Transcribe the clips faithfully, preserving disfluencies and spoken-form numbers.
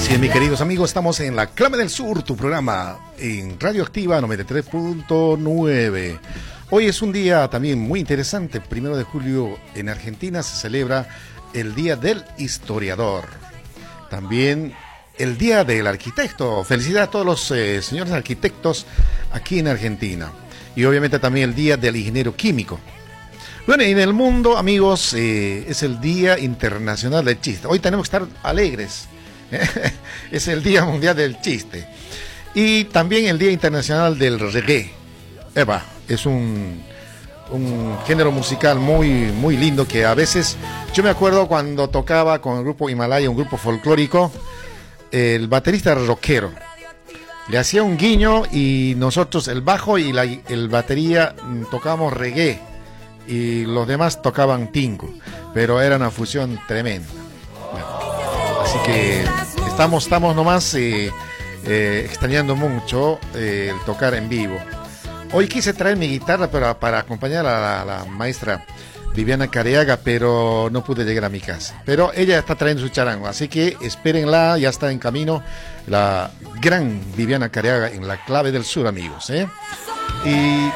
Así es, mis queridos amigos, estamos en La Clave del Sur, tu programa en Radioactiva noventa y tres punto nueve. Hoy es un día también muy interesante. Primero de julio en Argentina se celebra el Día del Historiador. También el Día del Arquitecto. Felicidades a todos los eh, señores arquitectos aquí en Argentina. Y obviamente también el Día del Ingeniero Químico. Bueno, y en el mundo, amigos, eh, es el Día Internacional del Chiste. Hoy tenemos que estar alegres. Es el Día Mundial del Chiste. Y también el Día Internacional del Reggae. Eva, es un, un género musical muy, muy lindo que a veces, yo me acuerdo cuando tocaba con el grupo Himalaya, un grupo folclórico, el baterista era rockero. Le hacía un guiño y nosotros, el bajo y la el batería, tocábamos reggae y los demás tocaban tingo, pero era una fusión tremenda. Bueno, así que estamos, estamos nomás eh, eh, extrañando mucho eh, el tocar en vivo. Hoy quise traer mi guitarra para, para acompañar a la, la maestra Viviana Careaga, pero no pude llegar a mi casa. Pero ella está trayendo su charango, así que espérenla, ya está en camino la gran Viviana Careaga en La Clave del Sur, amigos, ¿eh? Y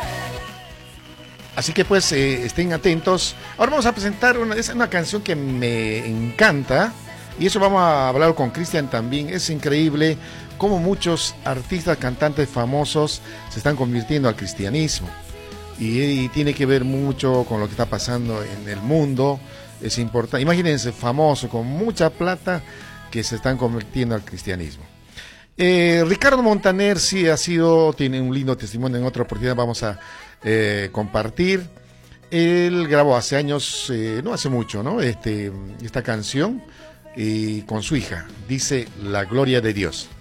así que pues eh, estén atentos. Ahora vamos a presentar una, es una canción que me encanta, y eso vamos a hablar con Cristian también. Es increíble cómo muchos artistas, cantantes famosos se están convirtiendo al cristianismo. Y, y tiene que ver mucho con lo que está pasando en el mundo. Es importante. Imagínense, famosos con mucha plata que se están convirtiendo al cristianismo. Eh, Ricardo Montaner sí ha sido, tiene un lindo testimonio, en otra oportunidad vamos a eh, compartir. Él grabó hace años, eh, no hace mucho, ¿no? Este, esta canción y con su hija, dice La Gloria de Dios.